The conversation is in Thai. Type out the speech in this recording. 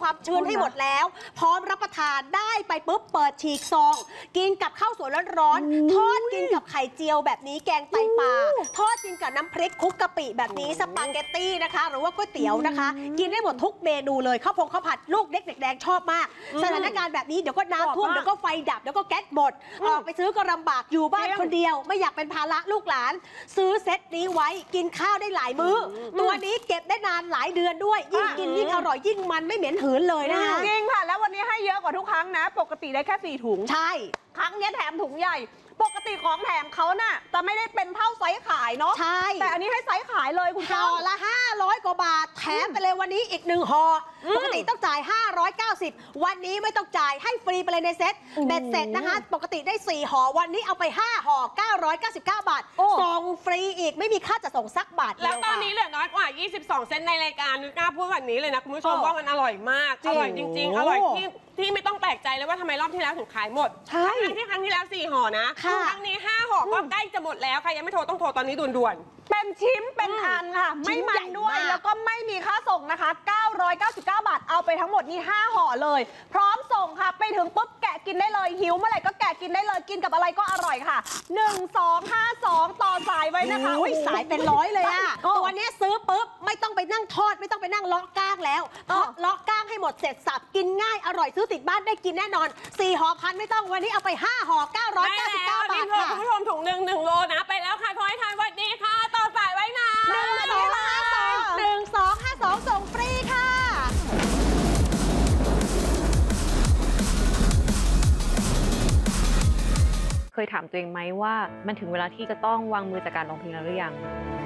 ความชื้นให้หมดแล้วพร้อมรับประทานได้ไปปุ๊บเปิดฉีกซองกินกับข้าวสวยร้อนๆทอดกินกับไข่เจียวแบบนี้แกงไตปลาทอดกินกับน้ำพริกคลุกกะปิแบบนี้สปาเกตตี้นะคะหรือว่าก๋วยเตี๋ยวนะคะกินได้หมดทุกเมนูเลยข้าวผัดลูกเด็กแดงชอบมากสถานการณ์แบบนี้เดี๋ยวก็น้ำท่วมเดี๋ยวก็ไฟดับเดี๋ยวก็แก๊สหมดออกไปซื้อก็ลำบากอยู่บ้านคนเดียวไม่อยากเป็นภาระลูกหลานซื้อเซตนี้ไว้กินข้าวได้หลายมื้อตัวนี้เก็บได้นานหลายเดือนด้วยยิ่งกินยิ่งอร่อยยิ่งมันไม่เหม็นหืนเลยนะคะจริงค่ะแล้ววันนี้ให้เยอะกว่าทุกครั้งนะปกติได้แค่4 ถุงใช่ครั้งนี้แถมถุงใหญ่ปกติของแถมเขาน่ะจะไม่ได้เป็นเท่าไซส์ขายเนาะใช่แต่อันนี้ให้ไซส์ขายเลยคุณห่อละ500 กว่าบาทแถมไปเลยวันนี้อีก1 ห่อปกติต้องจ่าย590วันนี้ไม่ต้องจ่ายให้ฟรีไปเลยในเซ็ตเบ็ดเสร็จนะคะปกติได้4 ห่อวันนี้เอาไป5 ห่อ999 บาทส่งฟรีอีกไม่มีค่าจะส่งสักบาทแล้วตอนนี้เหลือน้อยกว่า22 เซนในรายการนุ้ยกล้าพูดแบบนี้เลยนะคุณผู้ชมว่ามันอร่อยมากอร่อยจริงๆอร่อยที่ไม่ต้องแปลกใจเลยว่าทำไมรอบที่แล้วถึงขายหมดทั้งที่ครั้งที่แล้ว4 ห่อนะครั้งนี้5 ห่อก็ใกล้จะหมดแล้วใครยังไม่โทรต้องโทรตอนนี้ด่วนๆเป็นชิ้นเป็นอันค่ะไม่มันด้วยแล้วก็ไม่มีค่าส่งนะคะ999 บาทเอาไปทั้งหมดนี่5 ห่อเลยพร้อมส่งค่ะไปถึงปุ๊บแกะกินได้เลยหิวเมื่อไหร่ก็แกะกินได้เลยกินกับอะไรก็อร่อยค่ะ1252ต่อสายไว้นะคะสายเป็นร้อยเลยอะตัวนี้ซื้อปุ๊บไม่ต้องไปนั่งทอดไม่ต้องไปนั่งเลาะก้างแล้วเลาะก้างให้หมดเสร็จสับกินง่ายอร่อยซื้อติดบ้านได้กินแน่นอน4 ห่อพันไม่ต้องวันนี้เอาไป5 ห่อ999 บาทค่ะคุณผู้ชมถุง1 โลนะไปแล้วค่ะขอให้ทานวันนี้ค่ะต่อสายไว้นะ 1252ส่งฟรีค่ะเคยถามตัวเองไหมว่ามันถึงเวลาที่จะต้องวางมือจากการร้องเพลงแล้วหรือยัง